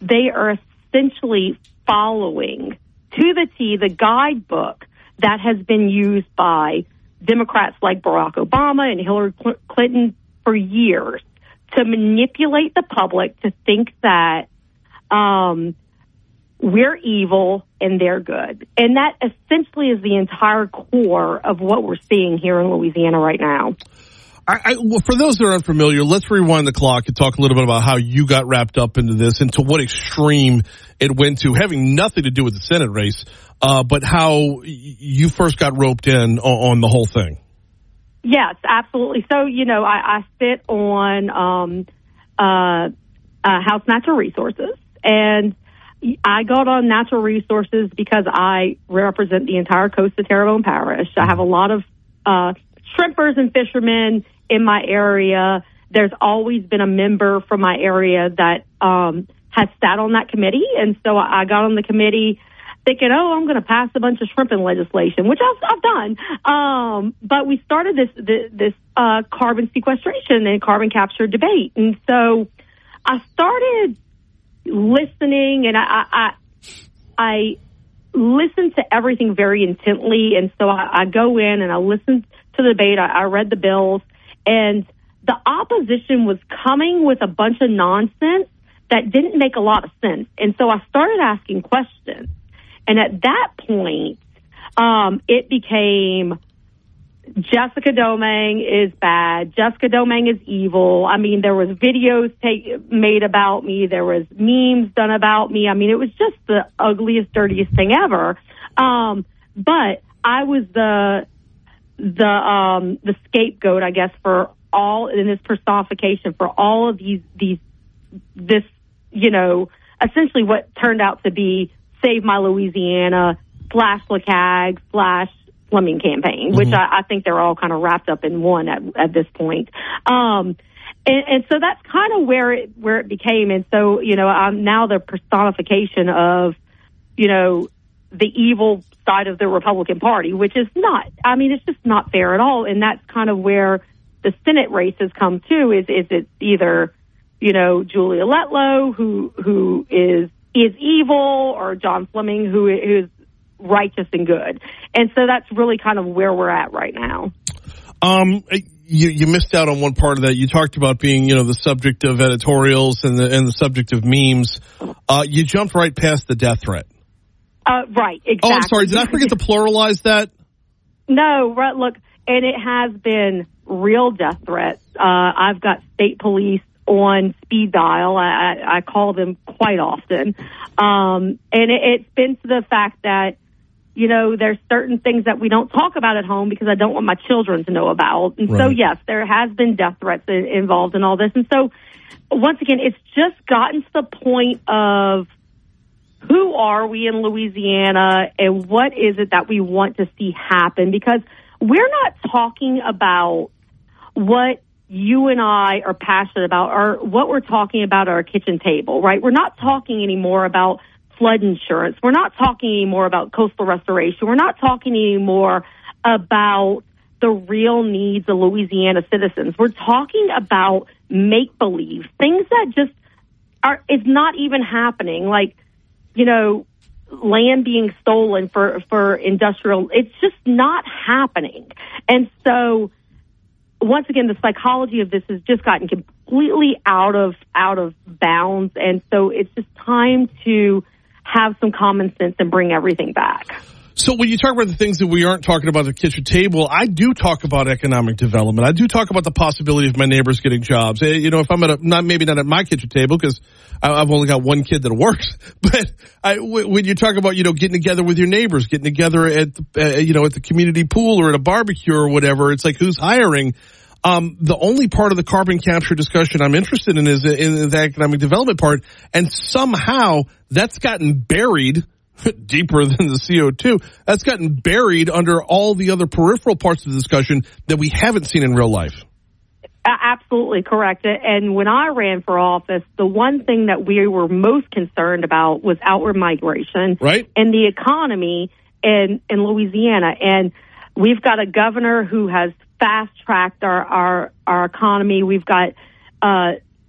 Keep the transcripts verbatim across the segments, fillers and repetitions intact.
they are essentially following to the T the guidebook that has been used by Democrats like Barack Obama and Hillary Clinton for years to manipulate the public to think that um, we're evil and they're good. And that essentially is the entire core of what we're seeing here in Louisiana right now. I, I, well, for those that are unfamiliar, let's rewind the clock and talk a little bit about how you got wrapped up into this and to what extreme it went to, having nothing to do with the Senate race, uh, but how you first got roped in on, on the whole thing. Yes, absolutely. So, you know, I, I sit on um, uh, uh, House Natural Resources, and I got on Natural Resources because I represent the entire coast of Terrebonne Parish. I have a lot of uh, shrimpers and fishermen in my area. There's always been a member from my area that um, has sat on that committee, and so I got on the committee thinking, oh, I'm going to pass a bunch of shrimping legislation, which I've, I've done. Um, but we started this this, this uh, carbon sequestration and carbon capture debate, and so I started listening, and I I, I listened to everything very intently, and so I, I go in and I listened to the debate. I, I read the bills, and the opposition was coming with a bunch of nonsense that didn't make a lot of sense, and so I started asking questions. And at that point, um, it became Jessica Domingue is bad. Jessica Domingue is evil. I mean, there was videos take, made about me. There was memes done about me. I mean, it was just the ugliest, dirtiest thing ever. Um, but I was the the um, the scapegoat, I guess, for all in this personification for all of these these this you know essentially what turned out to be Save My Louisiana slash LaCag slash Fleming campaign, mm-hmm. which I, I think they're all kind of wrapped up in one at, at this point. Um, and, and so that's kind of where it where it became. And so, you know, I'm now the personification of, you know, the evil side of the Republican Party, which is not, I mean, it's just not fair at all. And that's kind of where the Senate races come to, is, is it's either, you know, Julia Letlow, who who is is evil, or John Fleming, who is righteous and good. And so that's really kind of where we're at right now. Um, you, you missed out on one part of that. You talked about being, you know, the subject of editorials and the, and the subject of memes. Uh, you jumped right past the death threat. Uh, right, exactly. Oh, I'm sorry. Did I forget to pluralize that? No, right, look, and it has been real death threats. Uh, I've got state police on speed dial. I, I call them quite often. Um, and it, it's been to the fact that, you know, there's certain things that we don't talk about at home because I don't want my children to know about. And right. so, yes, there has been death threats involved in all this. And so, once again, it's just gotten to the point of who are we in Louisiana and what is it that we want to see happen? Because we're not talking about what you and I are passionate about, or what we're talking about at our kitchen table, right? We're not talking anymore about flood insurance. We're not talking anymore about coastal restoration. We're not talking anymore about the real needs of Louisiana citizens. We're talking about make-believe, things that just are is not even happening, like, you know, land being stolen for, for industrial. It's just not happening. And so, once again, the psychology of this has just gotten completely out of out of bounds, and so it's just time to have some common sense and bring everything back. So when you talk about the things that we aren't talking about at the kitchen table, I do talk about economic development. I do talk about the possibility of my neighbors getting jobs. You know, if I'm at a, not maybe not at my kitchen table because I've only got one kid that works, but I, when you talk about, you know, getting together with your neighbors, getting together at, the, uh, you know, at the community pool or at a barbecue or whatever, it's like, who's hiring? Um, the only part of the carbon capture discussion I'm interested in is in the economic development part, and somehow that's gotten buried deeper than the C O two. That's gotten buried under all the other peripheral parts of the discussion that we haven't seen in real life. Absolutely correct. And when I ran for office, the one thing that we were most concerned about was outward migration, right, and the economy in, in Louisiana. And we've got a governor who has fast-tracked our, our, our economy. We've got uh,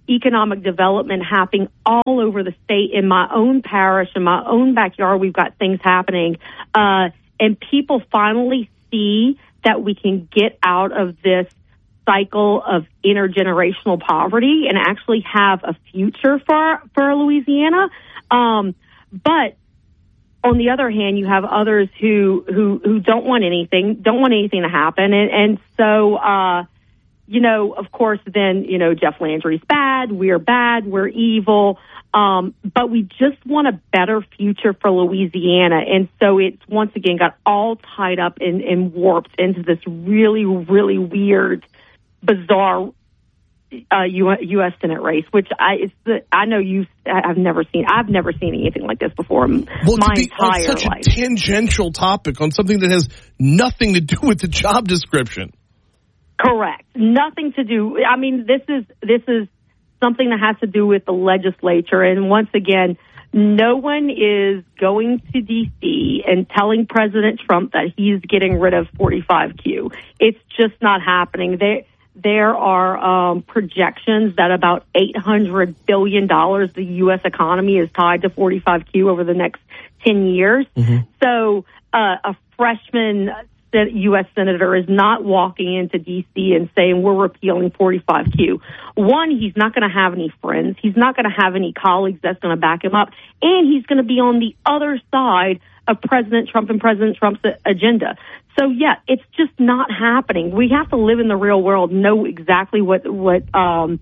economic development happening all over the state. In my own parish, in my own backyard, we've got things happening. Uh, and people finally see that we can get out of this cycle of intergenerational poverty and actually have a future for, for Louisiana. Um, but on the other hand, you have others who, who, who don't want anything, don't want anything to happen. And, and so, uh, you know, of course, then, you know, Jeff Landry's bad, we're bad, we're evil, um, but we just want a better future for Louisiana. And so it's once again got all tied up and, and warped into this really, really weird, bizarre uh, U S Senate race, which I it's the, I know you I've never seen I've never seen anything like this before in well, my to be entire on such life. a tangential topic on something that has nothing to do with the job description. Correct. Nothing to do. I mean, this is this is something that has to do with the legislature. And once again, no one is going to D C and telling President Trump that he's getting rid of forty-five Q. It's just not happening. There, there are um, projections that about eight hundred billion dollars the U S economy is tied to forty-five Q over the next ten years. Mm-hmm. So uh, a freshman U S senator is not walking into D C and saying we're repealing forty-five Q. One, he's not going to have any friends. He's not going to have any colleagues that's going to back him up. And he's going to be on the other side of President Trump and President Trump's agenda. So, yeah, it's just not happening. We have to live in the real world, know exactly what what um,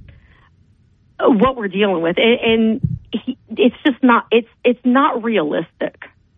what we're dealing with. And, and he, it's just not it's it's not realistic.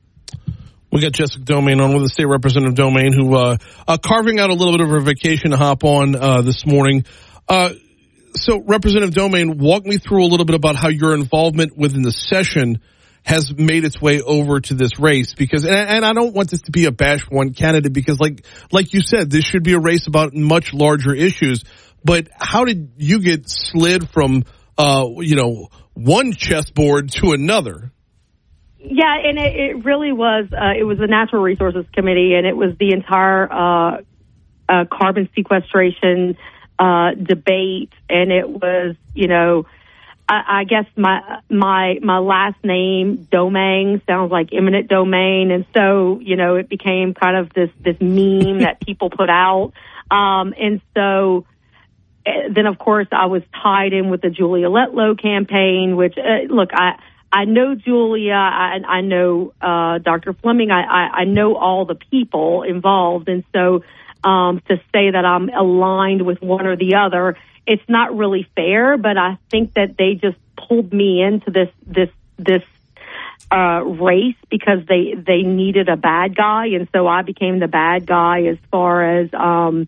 We got Jessica Domain on with the State Representative Domain, who uh, uh, carving out a little bit of her vacation to hop on uh, this morning. Uh, so, Representative Domain, walk me through a little bit about how your involvement within the session has made its way over to this race. Because, and, and I don't want this to be a bash one candidate, because, like like you said, this should be a race about much larger issues. But how did you get slid from, uh, you know, one chessboard to another? Yeah, and it, it really was, uh, it was the Natural Resources Committee, and it was the entire uh, uh, carbon sequestration uh, debate, and it was, you know, I, I guess my my my last name, Domain, sounds like eminent domain, and so, you know, it became kind of this, this meme that people put out, um, and so then, of course, I was tied in with the Julia Letlow campaign, which, uh, look, I... I know Julia, I, I know uh, Doctor Fleming, I, I, I know all the people involved, and so um, to say that I'm aligned with one or the other, it's not really fair, but I think that they just pulled me into this this this uh, race because they, they needed a bad guy, and so I became the bad guy as far as um,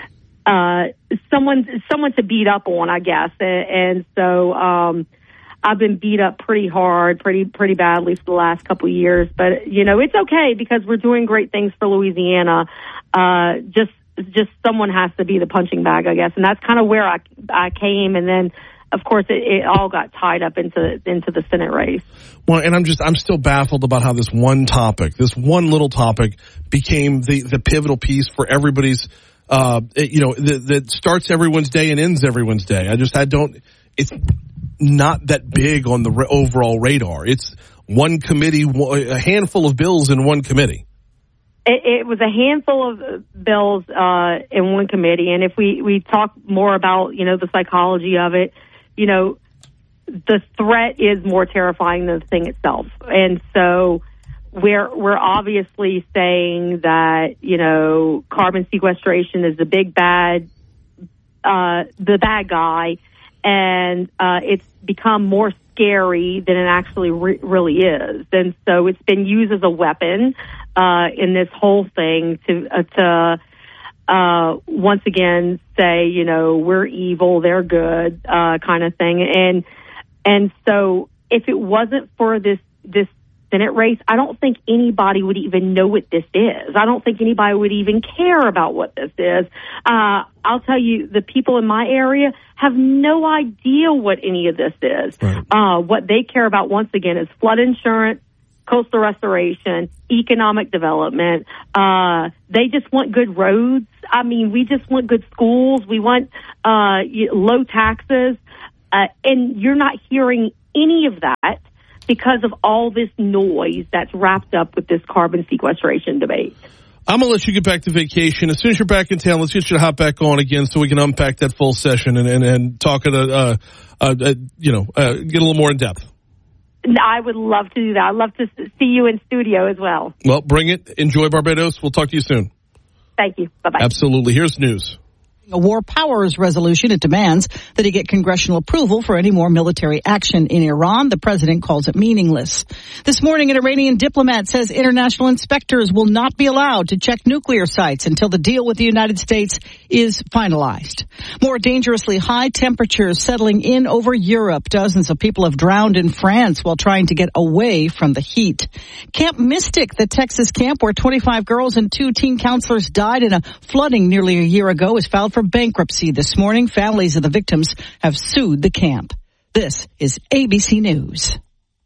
uh, someone, someone to beat up on, I guess, and, and so... Um, I've been beat up pretty hard, pretty pretty badly for the last couple of years. But, you know, it's okay because we're doing great things for Louisiana. Uh, just just someone has to be the punching bag, I guess. And that's kind of where I, I came. And then, of course, it, it all got tied up into into the Senate race. Well, and I'm just I'm still baffled about how this one topic, this one little topic, became the, the pivotal piece for everybody's, uh, you know, that, that starts everyone's day and ends everyone's day. I just I don't it's. not that big on the re- overall radar. It's one committee, a handful of bills in one committee. It, it was a handful of bills uh, in one committee, and if we, we talk more about, you know, the psychology of it, you know, the threat is more terrifying than the thing itself. And so we're we're obviously saying that, you know, carbon sequestration is the big bad, uh, the bad guy, and uh, it's become more scary than it actually re- really is. And so it's been used as a weapon uh, in this whole thing to uh, to uh, once again say, you know, we're evil, they're good, uh, kind of thing. And and so if it wasn't for this this Senate race, I don't think anybody would even know what this is. I don't think anybody would even care about what this is. Uh, I'll tell you, the people in my area have no idea what any of this is. Right. Uh, what they care about, once again, is flood insurance, coastal restoration, economic development. Uh, they just want good roads. I mean, we just want good schools. We want uh, low taxes. uh, and you're not hearing any of that because of all this noise that's wrapped up with this carbon sequestration debate. I'm going to let you get back to vacation. As soon as you're back in town, let's get you to hop back on again so we can unpack that full session and, and, and talk, at a, uh, uh, uh, you know, uh, get a little more in depth. I would love to do that. I'd love to see you in studio as well. Well, bring it. Enjoy Barbados. We'll talk to you soon. Thank you. Bye-bye. Absolutely. Here's news. A War Powers resolution. It demands that he get congressional approval for any more military action in Iran. The president calls it meaningless. This morning, an Iranian diplomat says international inspectors will not be allowed to check nuclear sites until the deal with the United States is finalized. More dangerously high temperatures settling in over Europe. Dozens of people have drowned in France while trying to get away from the heat. Camp Mystic, the Texas camp where twenty-five girls and two teen counselors died in a flooding nearly a year ago, is filed for bankruptcy this morning. Families of the victims have sued the camp. This is A B C News.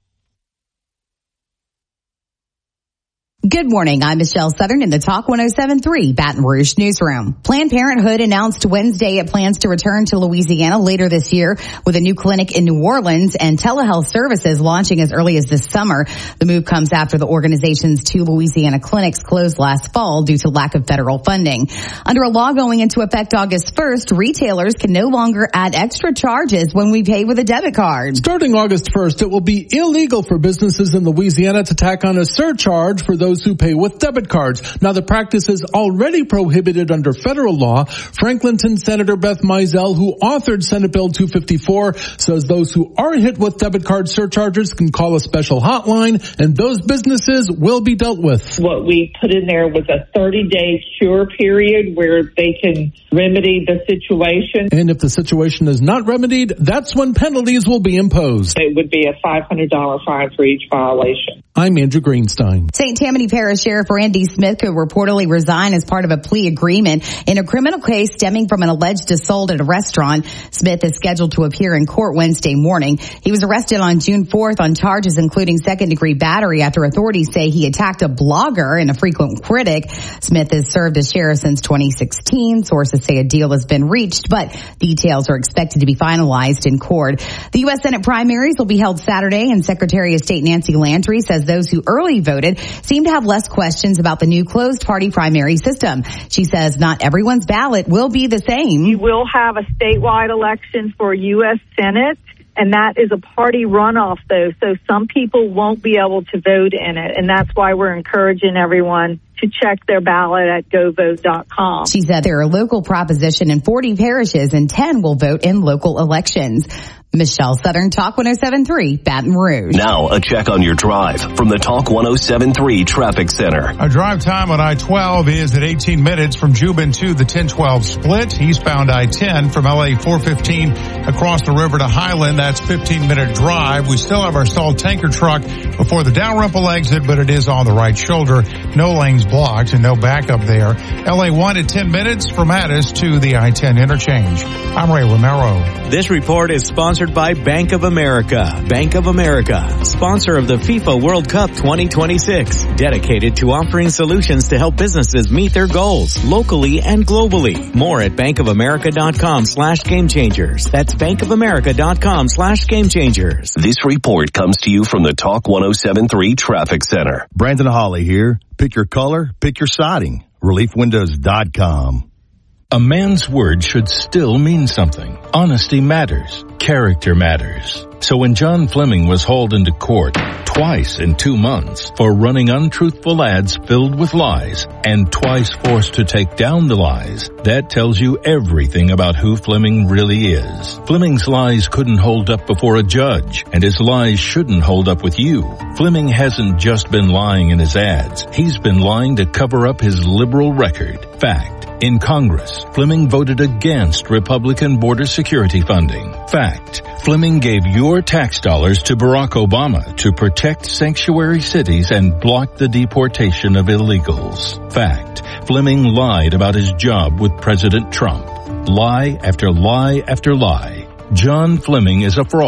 Good morning. I'm Michelle Southern in the Talk one oh seven point three Baton Rouge newsroom. Planned Parenthood announced Wednesday it plans to return to Louisiana later this year with a new clinic in New Orleans and telehealth services launching as early as this summer. The move comes after the organization's two Louisiana clinics closed last fall due to lack of federal funding. Under a law going into effect August first, retailers can no longer add extra charges when we pay with a debit card. Starting August first, it will be illegal for businesses in Louisiana to tack on a surcharge for those who pay with debit cards. Now, the practice is already prohibited under federal law. Franklinton Senator Beth Mizell, who authored Senate Bill two fifty-four, says those who are hit with debit card surcharges can call a special hotline, and those businesses will be dealt with. What we put in there was a thirty-day cure period where they can remedy the situation. And if the situation is not remedied, that's when penalties will be imposed. It would be a five hundred dollars fine for each violation. I'm Andrew Greenstein. Saint Tammany Parish Sheriff Randy Smith could reportedly resign as part of a plea agreement in a criminal case stemming from an alleged assault at a restaurant. Smith is scheduled to appear in court Wednesday morning. He was arrested on June fourth on charges including second-degree battery after authorities say he attacked a blogger and a frequent critic. Smith has served as sheriff since twenty sixteen. Sources say a deal has been reached, but details are expected to be finalized in court. The U S Senate primaries will be held Saturday, and Secretary of State Nancy Landry says those who early voted seem to have less questions about the new closed party primary system. She says not everyone's ballot will be the same. You will have a statewide election for U S Senate, and that is a party runoff, though, so some people won't be able to vote in it, and that's why we're encouraging everyone to check their ballot at go vote dot com. She said there are local proposition in forty parishes and ten will vote in local elections. Michelle Southern, Talk one oh seven point three, Baton Rouge. Now, a check on your drive from the Talk one oh seven point three Traffic Center. Our drive time on I twelve is at eighteen minutes from Jubin to the ten twelve split. Eastbound I ten from L A four fifteen across the river to Highland. That's fifteen minute drive. We still have our stalled tanker truck before the Dalrymple exit, but it is on the right shoulder. No lanes blocked and no backup there. L A one at ten minutes from Addis to the I ten interchange. I'm Ray Romero. This report is sponsored by Bank of America. Bank of America, sponsor of the FIFA World Cup twenty twenty-six, dedicated to offering solutions to help businesses meet their goals locally and globally. More at bankofamerica.com slash game changers. That's bankofamerica.com slash game changers. This report comes to you from the Talk one oh seven point three Traffic Center. Brandon Hawley here. Pick your color, pick your siding. relief windows dot com. A man's word should still mean something. Honesty matters. Character matters. So when John Fleming was hauled into court twice in two months for running untruthful ads filled with lies and twice forced to take down the lies, that tells you everything about who Fleming really is. Fleming's lies couldn't hold up before a judge, and his lies shouldn't hold up with you. Fleming hasn't just been lying in his ads. He's been lying to cover up his liberal record. Fact. In Congress, Fleming voted against Republican border security funding. Fact. Fleming gave your tax dollars to Barack Obama to protect sanctuary cities and block the deportation of illegals. Fact. Fleming lied about his job with President Trump. Lie after lie after lie. John Fleming is a fraud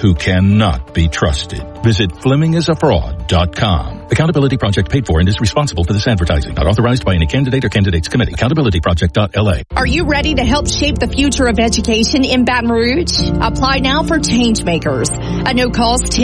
who cannot be trusted. Visit Fleming is a fraud dot com. Accountability Project paid for and is responsible for this advertising. Not authorized by any candidate or candidates committee. accountability project dot L A. Are you ready to help shape the future of education in Baton Rouge? Apply now for Changemakers, a no-cost